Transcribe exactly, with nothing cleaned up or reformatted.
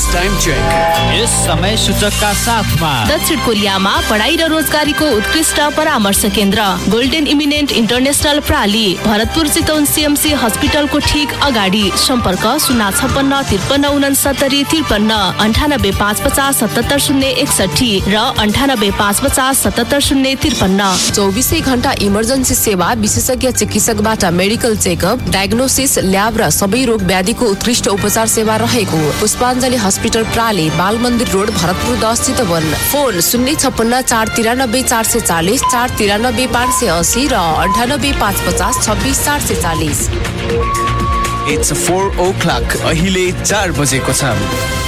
Time check. यस समय सूचकका साथमा दक्षिण कोरियामा पढाइ र रोजगारीको उत्कृष्ट परामर्श केन्द्र golden eminent international प्राली, Bharatpur Chitwan CMC हस्पिटलको ठीक अगाडि। सम्पर्क शून्य छपन्न त्रिपन्न उनसत्तरी त्रिपन्न अन्ठानब्बे पाँच पचास सतहत्तर शून्य एकसठी र अन्ठानब्बे पाँच पचास सतहत्तर शून्य त्रिपन्न। चौबिसै घण्टा इमर्जेन्सी सेवा, विशेषज्ञ चिकित्सकबाट मेडिकल चेकअप, डायग्नोसिस, ल्याब र सबै रोग व्याधिको उत्कृष्ट उपचार सेवा रहेको पुष्पाञ्जली हस्पिटल प्राली, बाल मन्दिर रोड, भरतपुर दस चितवन। फोन शून्य छप्पन्न चार तिरानब्बे चार सय चालिस, चार तिरानब्बे पाँच सय असी र अन्ठानब्बे पाँच पचास छब्बिस चार सय चालिस। It's four oh clock. अहिले चार बजेको छ।